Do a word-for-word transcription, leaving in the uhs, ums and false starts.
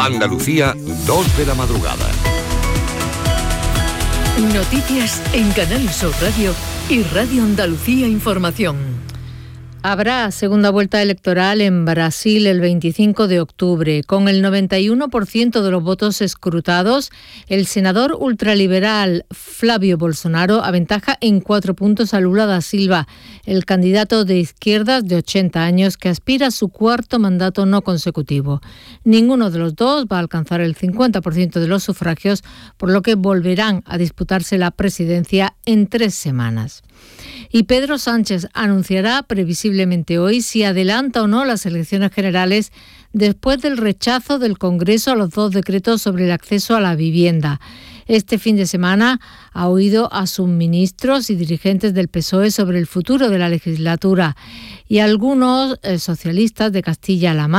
Andalucía, dos de la madrugada. Noticias en Canal Sur Radio y Radio Andalucía Información. Habrá segunda vuelta electoral en Brasil el veinticinco de octubre. Con el noventa y uno por ciento de los votos escrutados, el senador ultraliberal Flávio Bolsonaro aventaja en cuatro puntos a Lula da Silva, el candidato de izquierdas de ochenta años que aspira a su cuarto mandato no consecutivo. Ninguno de los dos va a alcanzar el cincuenta por ciento de los sufragios, por lo que volverán a disputarse la presidencia en tres semanas. Y Pedro Sánchez anunciará previsiblemente hoy si adelanta o no las elecciones generales después del rechazo del Congreso a los dos decretos sobre el acceso a la vivienda. Este fin de semana ha oído a sus ministros y dirigentes del P S O E sobre el futuro de la legislatura y algunos eh, socialistas de Castilla-La Mancha